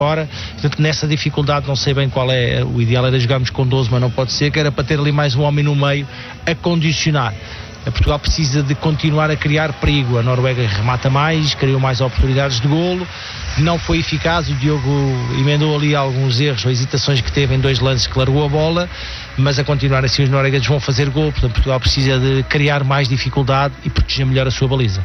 fora. Portanto, nessa dificuldade, não sei bem qual é, o ideal era jogarmos com 12, mas não pode ser, que era para ter ali mais um homem no meio a condicionar. Portugal precisa de continuar a criar perigo. A Noruega remata mais, criou mais oportunidades de golo, não foi eficaz. O Diogo emendou ali alguns erros ou hesitações que teve em 2 lances que largou a bola, mas a continuar assim os noruegueses vão fazer golo. Portanto, Portugal precisa de criar mais dificuldade e proteger melhor a sua baliza.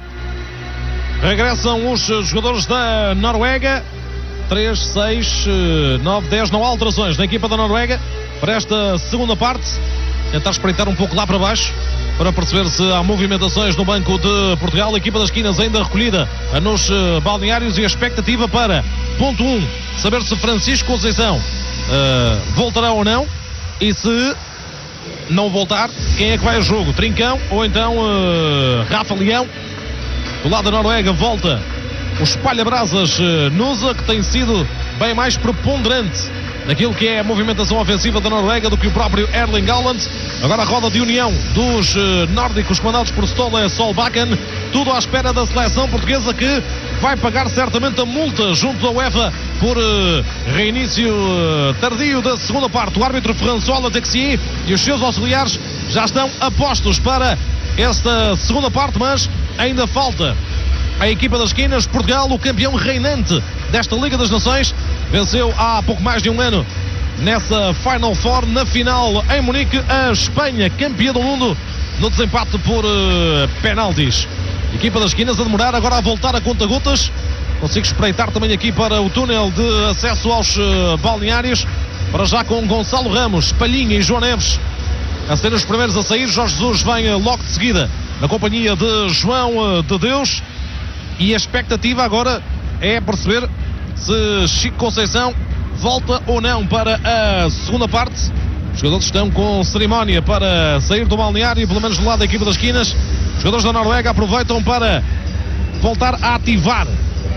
Regressam os jogadores da Noruega. 3, 6, 9, 10, não há alterações na equipa da Noruega para esta segunda parte. Tentar espreitar um pouco lá para baixo para perceber se há movimentações no banco de Portugal. A equipa das esquinas ainda recolhida nos balneários, e a expectativa para, ponto 1, saber se Francisco Conceição voltará ou não, e se não voltar, quem é que vai a jogo? Trincão ou então Rafa Leão? Do lado da Noruega volta o espalha-brasas Nusa, que tem sido bem mais preponderante naquilo que é a movimentação ofensiva da Noruega do que o próprio Erling Haaland. Agora a roda de união dos nórdicos comandados por Ståle Solbakken, tudo à espera da seleção portuguesa, que vai pagar certamente a multa junto da UEFA por reinício tardio da segunda parte. O árbitro François Texier e os seus auxiliares já estão apostos para esta segunda parte, mas ainda falta a equipa das esquinas. Portugal, o campeão reinante desta Liga das Nações, venceu há pouco mais de um ano nessa Final Four, na final em Munique, a Espanha, campeã do mundo, no desempate por penaltis. Equipa das esquinas a demorar agora a voltar a conta-gotas. Consigo espreitar também aqui para o túnel de acesso aos balneários, para já com Gonçalo Ramos, Palhinha e João Neves a serem os primeiros a sair. Jorge Jesus vem logo de seguida na companhia de João de Deus, e a expectativa agora é perceber se Chico Conceição volta ou não para a segunda parte. Os jogadores estão com cerimónia para sair do balneário, pelo menos do lado da equipa das esquinas. Os jogadores da Noruega aproveitam para voltar a ativar,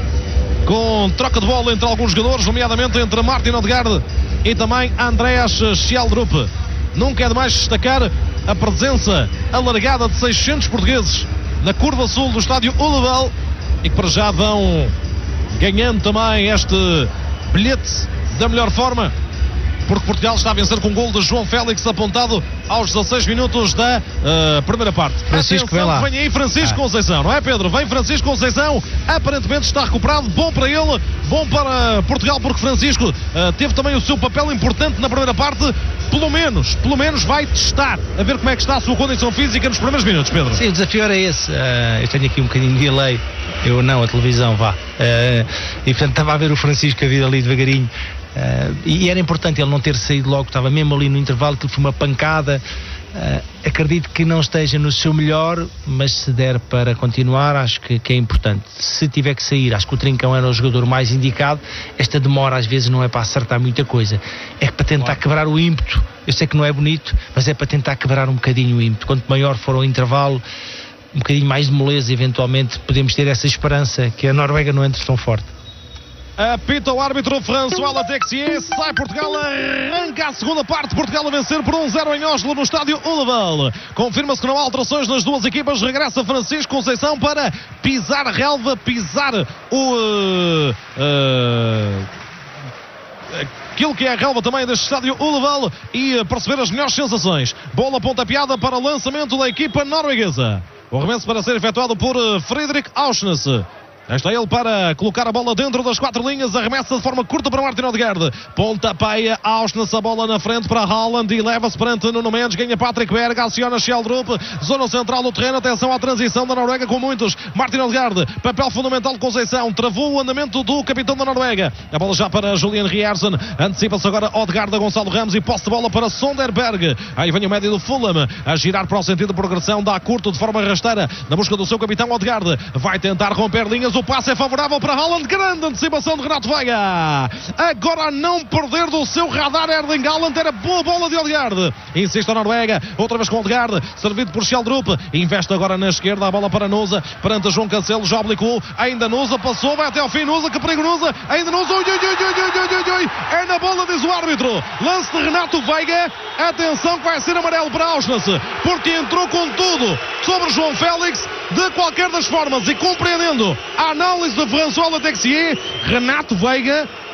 com troca de bola entre alguns jogadores, nomeadamente entre Martin Odegaard e também Andreas Schjelderup. Nunca é demais destacar a presença alargada de 600 portugueses na curva sul do estádio Ullevall, e que para já vão ganhando também este bilhete da melhor forma, porque Portugal está a vencer com um gol de João Félix, apontado aos 16 minutos da primeira parte. Francisco, atenção, vem lá. Vem aí Francisco Conceição, não é, Pedro? Vem Francisco Conceição, aparentemente está recuperado. Bom para ele, bom para Portugal, porque Francisco teve também o seu papel importante na primeira parte. Pelo menos vai testar, a ver como é que está a sua condição física nos primeiros minutos, Pedro. Sim, o desafio era esse. Eu tenho aqui um bocadinho de delay, eu não, a televisão, vá. E portanto estava a ver o Francisco a vir ali devagarinho. E era importante ele não ter saído logo, estava mesmo ali no intervalo, que foi uma pancada. Acredito que não esteja no seu melhor, mas se der para continuar, acho que é importante. Se tiver que sair, acho que o Trincão era o jogador mais indicado. Esta demora às vezes não é para acertar muita coisa, é para tentar quebrar o ímpeto. Eu sei que não é bonito, mas é para tentar quebrar um bocadinho o ímpeto. Quanto maior for o intervalo, um bocadinho mais de moleza, eventualmente podemos ter essa esperança que a Noruega não entre tão forte. Apita o árbitro François Texier. Sai Portugal, arranca a segunda parte. Portugal a vencer por 1-0 em Oslo, no estádio Ullevall. Confirma-se que não há alterações nas duas equipas. Regressa Francisco Conceição para pisar a relva, pisar aquilo que é a relva também deste estádio Ullevall, e perceber as melhores sensações. Bola pontapeada para o lançamento da equipa norueguesa. O arremesso para ser efetuado por Fredrik Aursnes. Está ele para colocar a bola dentro das 4 linhas. Arremessa de forma curta para Martin Odegaard. Pontapeia Aursnes, a bola na frente para Haaland e leva-se perante Nuno Mendes. Ganha Patrick Berg, aciona Schjelderup. Zona central do terreno. Atenção à transição da Noruega com muitos. Martin Odegaard, papel fundamental de Conceição. Travou o andamento do capitão da Noruega. A bola já para Julian Riersen. Antecipa-se agora Odegaard a Gonçalo Ramos e posse de bola para Sonderberg. Aí vem o médio do Fulham a girar para o sentido de progressão. Dá curto de forma rasteira na busca do seu capitão Odegaard. Vai tentar romper linhas. O passe é favorável para Haaland. Grande antecipação de Renato Veiga. Agora a não perder do seu radar Erling Haaland. Era boa bola de Odegaard. Insiste a Noruega. Outra vez com Odegaard. Servido por Schjelderup. Investe agora na esquerda. A bola para Nusa. Perante João Cancelo. Já oblicou. Ainda Nusa. Passou. Vai até ao fim. Nusa. Que perigo Nusa. Ainda Nusa. É na bola, diz o árbitro. Lance de Renato Veiga. Atenção que vai ser amarelo para Aursnes, porque entrou com tudo sobre João Félix. De qualquer das formas, e compreendendo a análise de François Texier, Renato Veiga